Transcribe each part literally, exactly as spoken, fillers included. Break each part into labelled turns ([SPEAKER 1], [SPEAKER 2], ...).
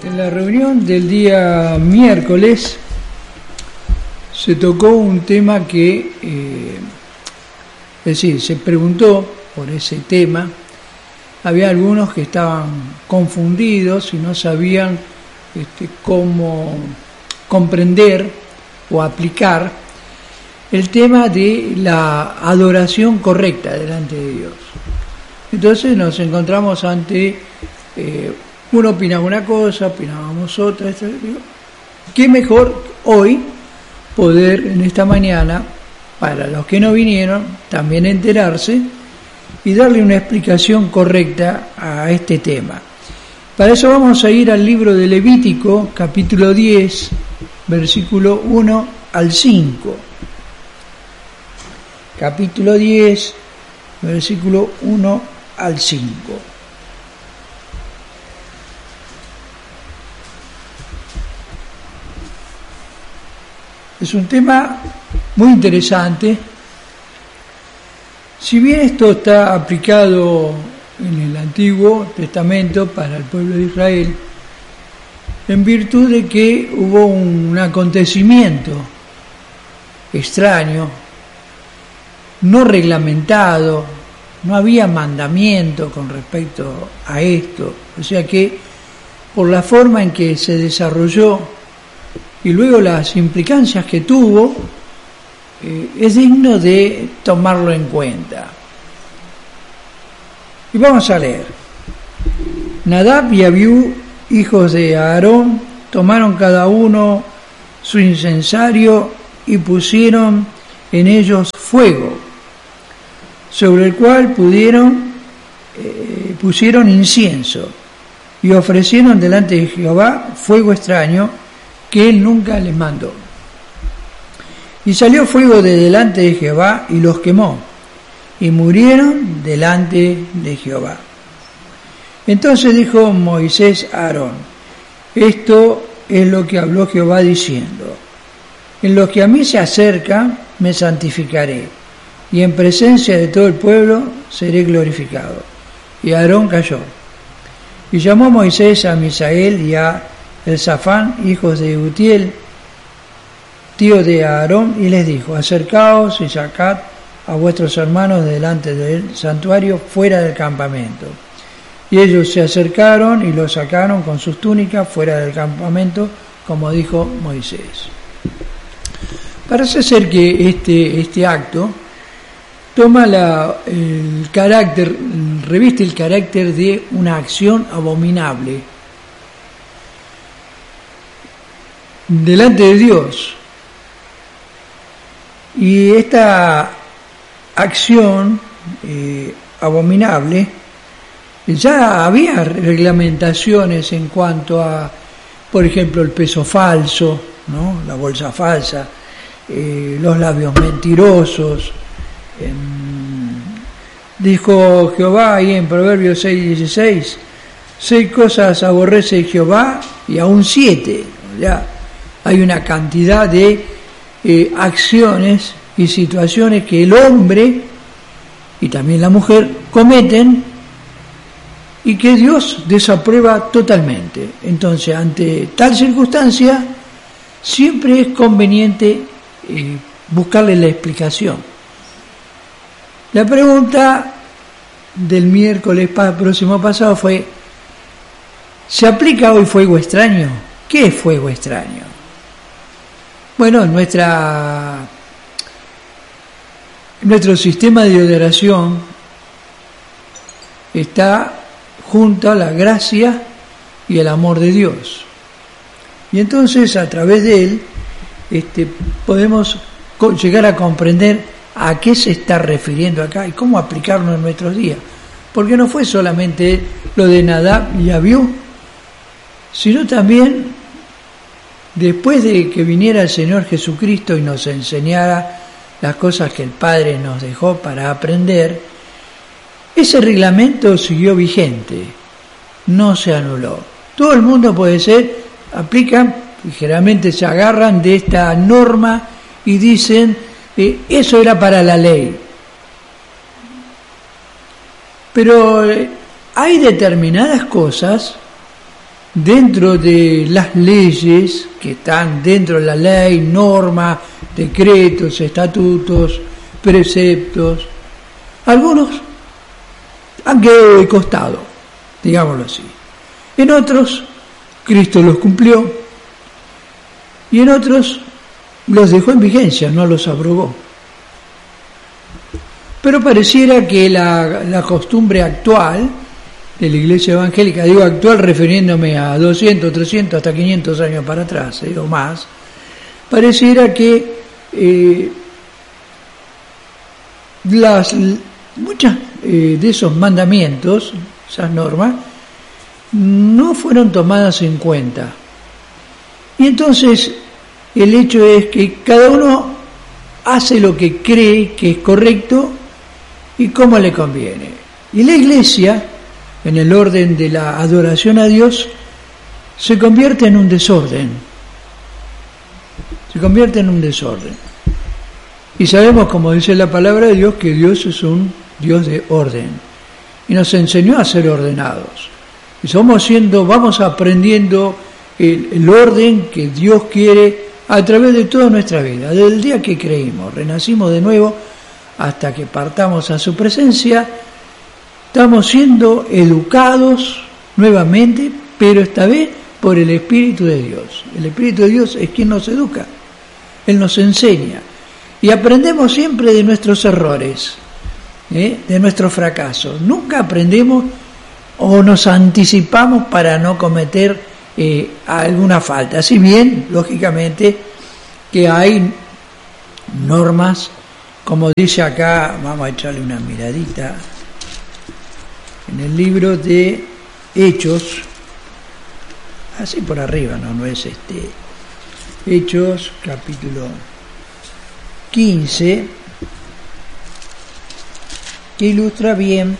[SPEAKER 1] En la reunión del día miércoles se tocó un tema que, eh, es decir, se preguntó por ese tema. Había algunos que estaban confundidos y no sabían este, cómo comprender o aplicar el tema de la adoración correcta delante de Dios. Entonces nos encontramos ante, eh, uno opinaba una cosa, opinábamos otra. Esto, digo, ¿qué mejor hoy poder en esta mañana, para los que no vinieron, también enterarse y darle una explicación correcta a este tema? Para eso vamos a ir al libro de Levítico, capítulo diez, versículo uno al cinco. Capítulo diez, versículo uno al cinco. Es un tema muy interesante. Si bien esto está aplicado en el Antiguo Testamento para el pueblo de Israel, en virtud de que hubo un acontecimiento extraño, no reglamentado, no había mandamiento con respecto a esto, o sea que por la forma en que se desarrolló y luego las implicancias que tuvo, eh, es digno de tomarlo en cuenta. Y vamos a leer. Nadab y Abiú, hijos de Aarón, tomaron cada uno su incensario y pusieron en ellos fuego, sobre el cual pudieron, eh, pusieron incienso, y ofrecieron delante de Jehová fuego extraño que él nunca les mandó. Y salió fuego de delante de Jehová y los quemó, y murieron delante de Jehová. Entonces dijo Moisés a Aarón: esto es lo que habló Jehová diciendo: en los que a mí se acercan me santificaré, y en presencia de todo el pueblo seré glorificado. Y Aarón calló. Y llamó Moisés a Misael y a Elzafán, hijos de Utiel, tío de Aarón, y les dijo: acercaos y sacad a vuestros hermanos delante del santuario fuera del campamento. Y ellos se acercaron y los sacaron con sus túnicas fuera del campamento, como dijo Moisés. Parece ser que este, este acto toma la, el carácter, reviste el carácter de una acción abominable delante de Dios. Y esta acción eh, abominable, ya había reglamentaciones en cuanto a, por ejemplo, el peso falso, ¿no? La bolsa falsa, eh, los labios mentirosos. Eh, dijo Jehová ahí en Proverbios seis dieciséis: seis cosas aborrece Jehová y aún siete. Ya hay una cantidad de eh, acciones y situaciones que el hombre y también la mujer cometen y que Dios desaprueba totalmente. Entonces, ante tal circunstancia, siempre es conveniente eh, buscarle la explicación. La pregunta del miércoles próximo pasado fue: ¿se aplica hoy fuego extraño? ¿Qué es fuego extraño? Bueno, nuestra, nuestro sistema de adoración está junto a la gracia y el amor de Dios. Y entonces, a través de él, este, podemos llegar a comprender a qué se está refiriendo acá y cómo aplicarlo en nuestros días. Porque no fue solamente lo de Nadab y Abiú, sino también después de que viniera el Señor Jesucristo y nos enseñara las cosas que el Padre nos dejó para aprender, ese reglamento siguió vigente, no se anuló. Todo el mundo puede ser, aplican, y generalmente se agarran de esta norma y dicen: eh, eso era para la ley. Pero eh, hay determinadas cosas dentro de las leyes que están dentro de la ley, normas, decretos, estatutos, preceptos, algunos han quedado de costado, digámoslo así. En otros, Cristo los cumplió, y en otros los dejó en vigencia, no los abrogó. Pero pareciera que la, la costumbre actual de la Iglesia evangélica, digo actual refiriéndome a doscientos, trescientos, hasta quinientos años para atrás, eh, o más, pareciera que eh, las muchas eh, de esos mandamientos, esas normas, no fueron tomadas en cuenta. Y entonces el hecho es que cada uno hace lo que cree que es correcto y cómo le conviene. Y la Iglesia, en el orden de la adoración a Dios, se convierte en un desorden. Se convierte en un desorden. Y sabemos, como dice la palabra de Dios, que Dios es un Dios de orden. Y nos enseñó a ser ordenados. Y somos siendo, vamos aprendiendo el, el orden que Dios quiere a través de toda nuestra vida. Desde el día que creímos, renacimos de nuevo, hasta que partamos a su presencia, estamos siendo educados nuevamente, pero esta vez por el Espíritu de Dios. El Espíritu de Dios es quien nos educa, Él nos enseña. Y aprendemos siempre de nuestros errores, ¿eh? de nuestros fracasos. Nunca aprendemos o nos anticipamos para no cometer eh, alguna falta. Si bien, lógicamente, que hay normas, como dice acá, vamos a echarle una miradita, en el libro de Hechos, así por arriba, no, no es este, Hechos, capítulo quince, que ilustra bien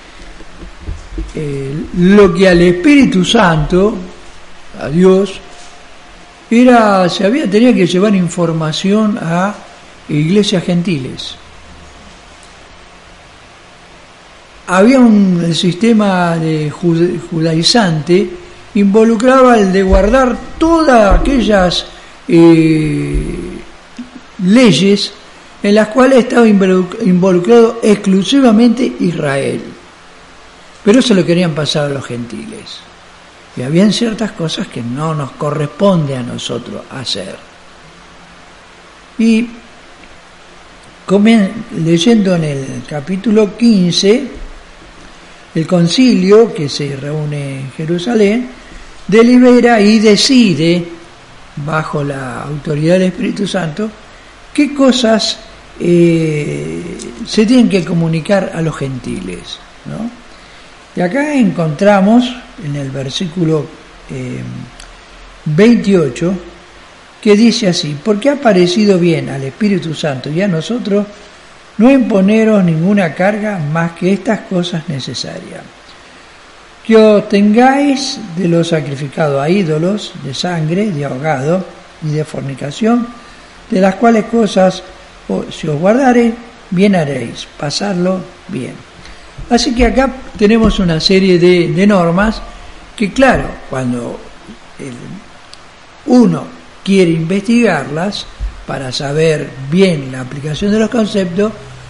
[SPEAKER 1] eh, lo que al Espíritu Santo, a Dios, era, se había, tenía que llevar información a iglesias gentiles. Había un el sistema de judaizante, involucraba el de guardar todas aquellas eh, leyes en las cuales estaba involucrado exclusivamente Israel. Pero eso lo querían pasar a los gentiles. Y habían ciertas cosas que no nos corresponde a nosotros hacer. Y leyendo en el capítulo quince, el concilio que se reúne en Jerusalén delibera y decide, bajo la autoridad del Espíritu Santo, qué cosas eh, se tienen que comunicar a los gentiles, ¿no? Y acá encontramos en el versículo eh, veintiocho, que dice así: porque ha parecido bien al Espíritu Santo y a nosotros no imponeros ninguna carga más que estas cosas necesarias, que os tengáis de lo sacrificado a ídolos, de sangre, de ahogado y de fornicación, de las cuales cosas, si os guardareis, bien haréis, pasarlo bien. Así que acá tenemos una serie de, de normas que, claro, cuando el, uno quiere investigarlas para saber bien la aplicación de los conceptos,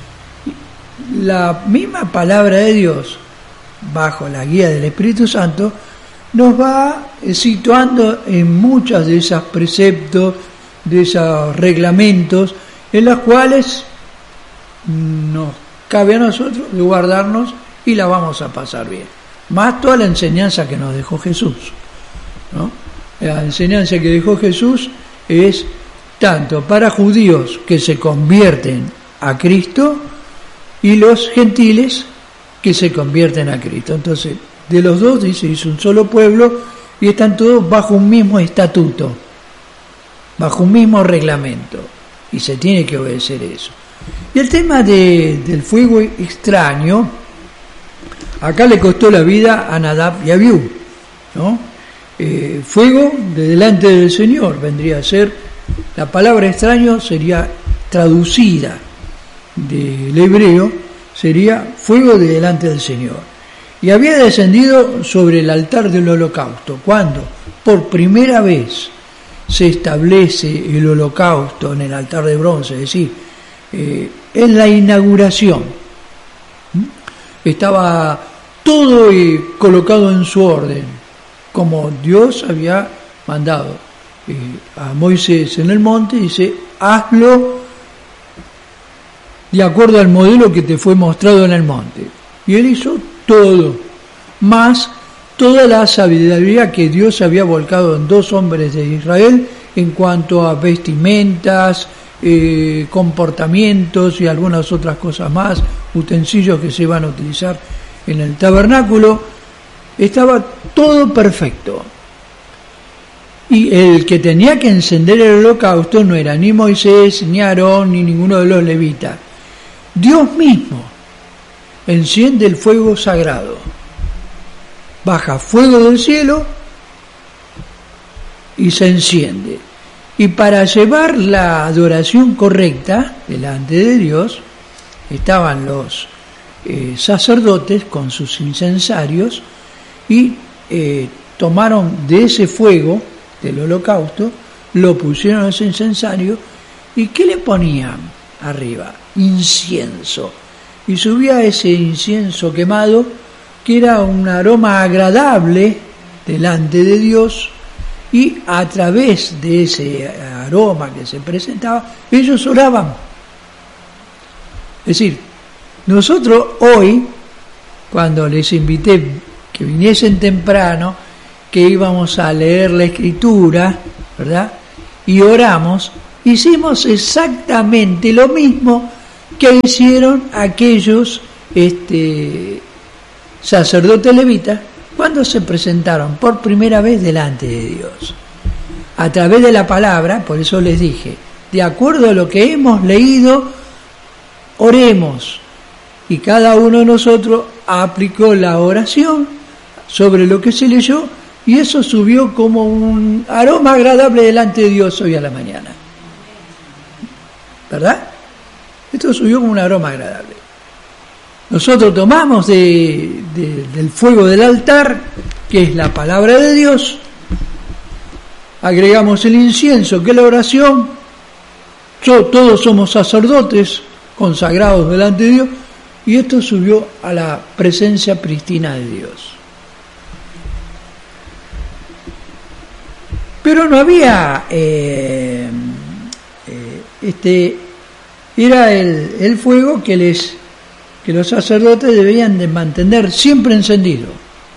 [SPEAKER 1] la misma palabra de Dios, bajo la guía del Espíritu Santo, nos va situando en muchos de esos preceptos, de esos reglamentos, en los cuales nos cabe a nosotros de guardarnos y la vamos a pasar bien. Más toda la enseñanza que nos dejó Jesús, ¿no? La enseñanza que dejó Jesús es tanto para judíos que se convierten a Cristo y los gentiles que se convierten a Cristo. Entonces, de los dos dice, hizo un solo pueblo y están todos bajo un mismo estatuto, bajo un mismo reglamento, y se tiene que obedecer eso. Y el tema de, del fuego extraño, acá le costó la vida a Nadab y a Abiú, ¿no? Eh, fuego de delante del Señor vendría a ser, la palabra extraño sería traducida del hebreo, sería fuego de delante del Señor. y había descendido sobre el altar del holocausto. ¿Cuándo? Por primera vez se establece el holocausto en el altar de bronce, es decir, eh, en la inauguración. ¿Mm? Estaba todo eh, colocado en su orden, como Dios había mandado eh, a Moisés en el monte. Dice, hazlo de acuerdo al modelo que te fue mostrado en el monte. Y él hizo todo, más toda la sabiduría que Dios había volcado en dos hombres de Israel en cuanto a vestimentas, eh, comportamientos y algunas otras cosas más, utensilios que se iban a utilizar en el tabernáculo. Estaba todo perfecto. Y el que tenía que encender el holocausto no era ni Moisés, ni Aarón, ni ninguno de los levitas. Dios mismo enciende el fuego sagrado. Baja fuego del cielo y se enciende. Y para llevar la adoración correcta delante de Dios, estaban los eh, sacerdotes con sus incensarios y eh, tomaron de ese fuego del holocausto, lo pusieron a ese incensario, y ¿qué le ponían arriba? Incienso. Y subía ese incienso quemado, que era un aroma agradable delante de Dios, y a través de ese aroma que se presentaba, ellos oraban. Es decir, nosotros hoy, cuando les invité que viniesen temprano, que íbamos a leer la Escritura, ¿verdad?, y oramos, hicimos exactamente lo mismo que hicieron aquellos este, sacerdotes levitas cuando se presentaron por primera vez delante de Dios. A través de la palabra, por eso les dije, de acuerdo a lo que hemos leído, oremos. Y cada uno de nosotros aplicó la oración sobre lo que se leyó, y eso subió como un aroma agradable delante de Dios hoy a la mañana. ¿Verdad? Esto subió como un aroma agradable. Nosotros tomamos de, de, del fuego del altar, que es la palabra de Dios, agregamos el incienso, que es la oración. Yo, todos somos sacerdotes consagrados delante de Dios, y esto subió a la presencia prístina de Dios. Pero no había, eh, eh, este, era el, el fuego que les, que los sacerdotes debían de mantener siempre encendido.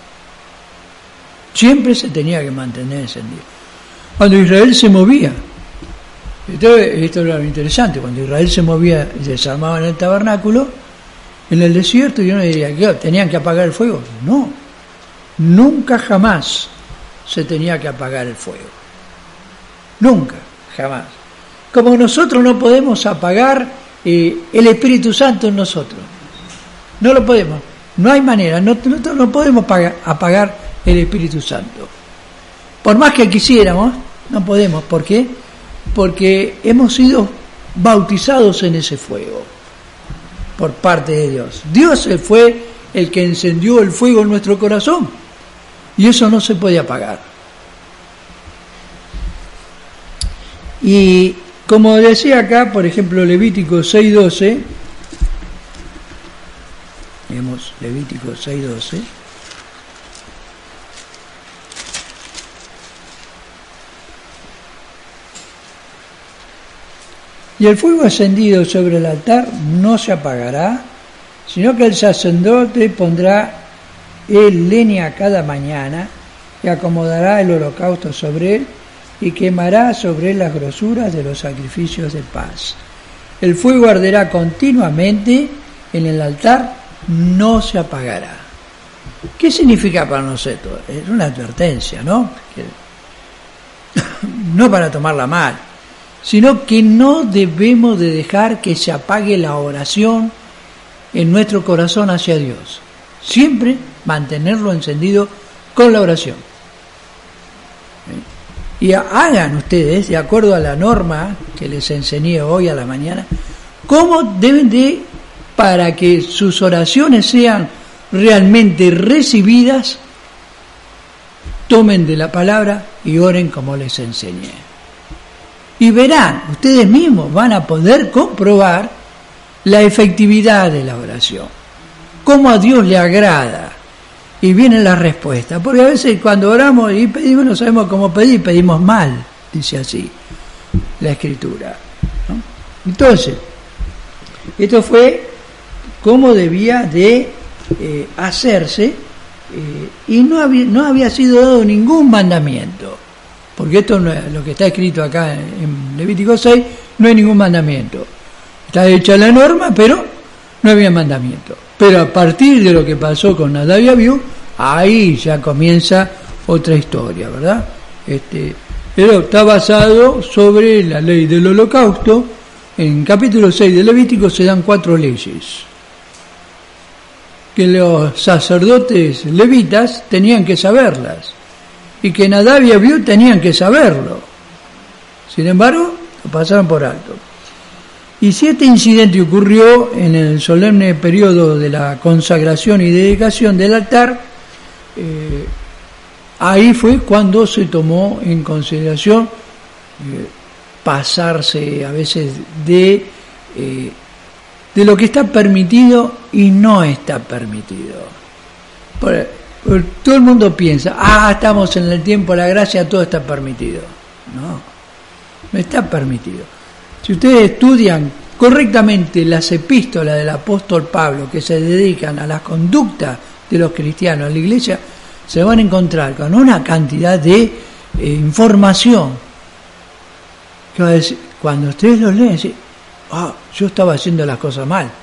[SPEAKER 1] Siempre se tenía que mantener encendido. Cuando Israel se movía, esto, esto era lo interesante, cuando Israel se movía y se desarmaba en el tabernáculo, en el desierto, yo no diría que tenían que apagar el fuego. No, nunca jamás se tenía que apagar el fuego. Nunca, jamás. Como nosotros no podemos apagar eh, el Espíritu Santo en nosotros. No lo podemos. No hay manera. No, nosotros no podemos apagar, apagar el Espíritu Santo. Por más que quisiéramos, no podemos. ¿Por qué? Porque hemos sido bautizados en ese fuego por parte de Dios. Dios fue el que encendió el fuego en nuestro corazón, y eso no se puede apagar. Y como decía acá, por ejemplo, Levítico seis doce, vemos Levítico seis doce, y el fuego encendido sobre el altar no se apagará, sino que el sacerdote pondrá el leña cada mañana y acomodará el holocausto sobre él y quemará sobre él las grosuras de los sacrificios de paz. El fuego arderá continuamente en el altar, no se apagará. ¿Qué significa para nosotros? Es una advertencia, ¿no? Que, no para tomarla mal, sino que no debemos de dejar que se apague la oración en nuestro corazón hacia Dios. Siempre mantenerlo encendido con la oración. Y hagan ustedes, de acuerdo a la norma que les enseñé hoy a la mañana, cómo deben de, para que sus oraciones sean realmente recibidas, tomen de la palabra y oren como les enseñé. Y verán, ustedes mismos van a poder comprobar la efectividad de la oración, cómo a Dios le agrada, y viene la respuesta. Porque a veces cuando oramos y pedimos no sabemos cómo pedir, pedimos mal, dice así la Escritura, ¿no? Entonces, esto fue cómo debía de eh, hacerse, eh, y no había, no había sido dado ningún mandamiento, porque esto no es, lo que está escrito acá en Levítico seis, no hay ningún mandamiento. Está hecha la norma, pero no había mandamiento. Pero a partir de lo que pasó con Nadab y Abiú, ahí ya comienza otra historia, ¿verdad? Este, pero está basado sobre la ley del holocausto. En capítulo seis de Levítico se dan cuatro leyes que los sacerdotes levitas tenían que saberlas y que Nadab y Abiú tenían que saberlo. Sin embargo, lo pasaron por alto. Y si este incidente ocurrió en el solemne periodo de la consagración y dedicación del altar, eh, ahí fue cuando se tomó en consideración eh, pasarse a veces de, eh, de lo que está permitido y no está permitido. Por, por, todo el mundo piensa, ah, estamos en el tiempo de la gracia, todo está permitido. No, no está permitido. Si ustedes estudian correctamente las epístolas del apóstol Pablo que se dedican a la conducta de los cristianos en la iglesia, se van a encontrar con una cantidad de eh, información que va a decir, cuando ustedes lo leen, dicen, ah, yo estaba haciendo las cosas mal.